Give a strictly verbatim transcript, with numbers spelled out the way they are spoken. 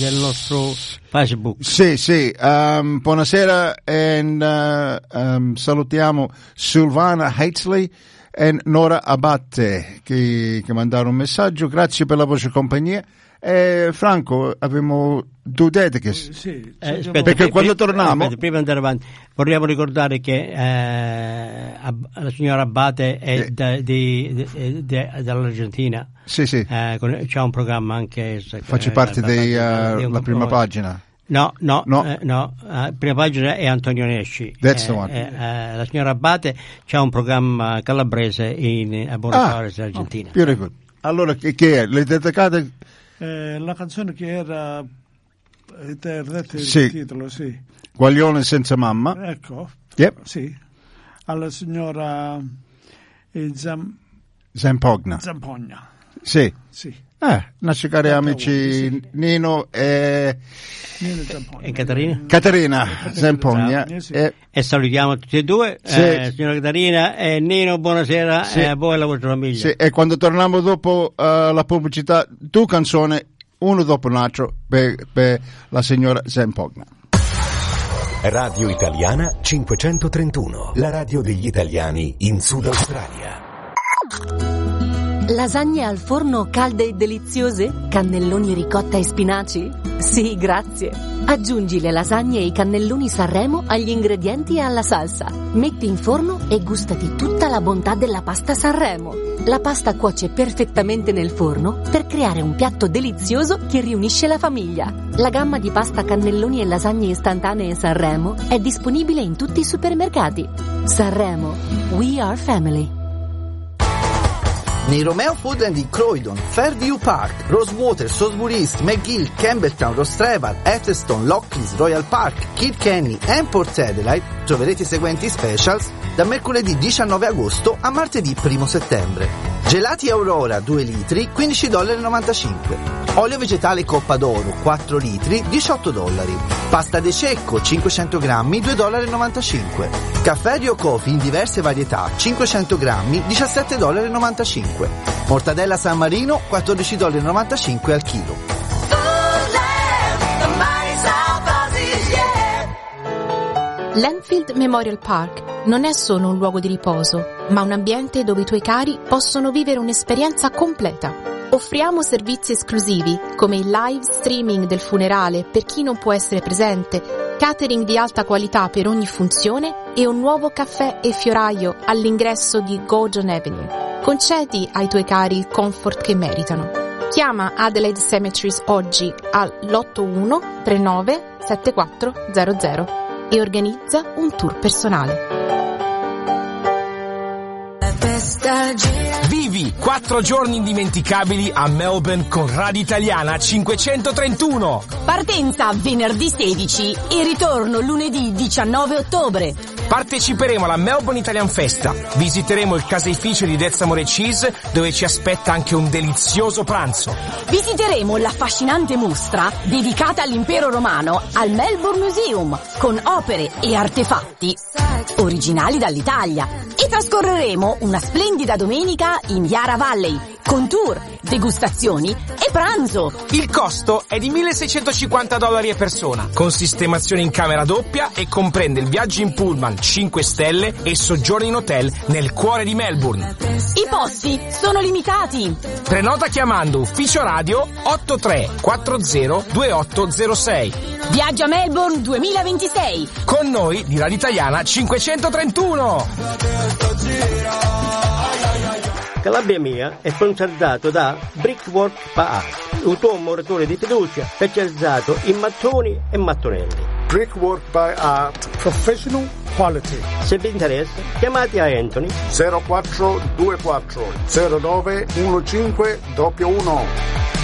del nostro Facebook. Sì, sì, um, buonasera e uh, um, salutiamo Silvana Hatesley e Nora Abate che, che mandarono un messaggio. Grazie per la vostra compagnia. Eh, Franco, abbiamo due dediche. Sì, eh, aspetta, perché prima, quando torniamo aspetta, prima di andare avanti vorremmo ricordare che eh, la signora Abate è eh. da, di, di, di, dall'Argentina. Sì, sì. Eh, con, c'è un programma anche. Faccio eh, parte della uh, prima pagina. No, no, no, eh, no. Uh, prima pagina è Antonio Nesci. That's eh, the one. Eh, eh, la signora Abate c'ha un programma calabrese in a Buenos ah, Aires, Argentina. Oh, beautiful. Allora, che, che è? Le dedicate? Eh, la canzone che era detto il sì. titolo, sì. Guaglione senza mamma. Ecco. Yep. Sì. Alla signora eh, Zam... Zampogna. Zampogna. Sì. Sì. Eh, nostri cari ecco, amici sì. Nino e, Nino Zampogna. E Caterina? Caterina Zampogna. Sì, sì. E, e salutiamo tutti e due, sì. eh, signora Caterina e Nino, buonasera, sì. e a voi e alla vostra famiglia. Sì. E quando torniamo dopo uh, la pubblicità, due canzoni, uno dopo l'altro, per, per la signora Zampogna. Radio Italiana cinquecentotrentuno, la radio degli italiani in Sud Australia. Lasagne al forno calde e deliziose? Cannelloni ricotta e spinaci? Sì, grazie. Aggiungi le lasagne e i cannelloni Sanremo agli ingredienti e alla salsa. Metti in forno e gustati tutta la bontà della pasta Sanremo. La pasta cuoce perfettamente nel forno per creare un piatto delizioso che riunisce la famiglia. La gamma di pasta cannelloni e lasagne istantanee Sanremo è disponibile in tutti i supermercati. Sanremo, we are family. Nei Romeo Foodland di Croydon, Fairview Park, Rosewater, Salisbury East, McGill, Campbelltown, Rostrevor, Atherstone, Lockleys, Royal Park, Kilkenny e Port Adelaide troverete i seguenti specials da mercoledì diciannove agosto a martedì primo settembre. Gelati Aurora due litri, quindici dollari e novantacinque. Olio vegetale Coppa d'Oro quattro litri, diciotto dollari. Pasta de cecco cinquecento grammi, due dollari e novantacinque. Caffè Rio Coffee in diverse varietà cinquecento grammi, diciassette dollari e novantacinque. Mortadella San Marino quattordici dollari e novantacinque al chilo. L'Enfield Memorial Park non è solo un luogo di riposo, ma un ambiente dove i tuoi cari possono vivere un'esperienza completa. Offriamo servizi esclusivi come il live streaming del funerale per chi non può essere presente, catering di alta qualità per ogni funzione e un nuovo caffè e fioraio all'ingresso di Gordon Avenue. Concedi ai tuoi cari il comfort che meritano. Chiama Adelaide Cemeteries oggi all'otto uno tre nove sette quattro zero zero e organizza un tour personale. Vivi quattro giorni indimenticabili a Melbourne con Radio Italiana cinquecentotrentuno. Partenza venerdì sedici e ritorno lunedì diciannove ottobre. Parteciperemo alla Melbourne Italian Festa. Visiteremo il caseificio di Dezzamore Cheese, dove ci aspetta anche un delizioso pranzo. Visiteremo l'affascinante mostra dedicata all'impero romano al Melbourne Museum, con opere e artefatti originali dall'Italia. E trascorreremo una splendida domenica in Yarra Valley, con tour, degustazioni e pranzo. Il costo è di milleseicentocinquanta dollari a persona, con sistemazione in camera doppia e comprende il viaggio in pullman cinque stelle e soggiorno in hotel nel cuore di Melbourne. I posti sono limitati. Prenota chiamando ufficio radio otto tre quattro zero due otto zero sei. Viaggio a Melbourne duemilaventisei. Con noi di Radio Italiana cinquecentotrentuno. Calabria Mia è sponsorizzato da Brickwork by Art, il tuo muratore di fiducia specializzato in mattoni e mattonelli. Brickwork by Art, professional quality. Se vi interessa, chiamate a Anthony zero quattro due quattro zero nove uno cinque uno uno.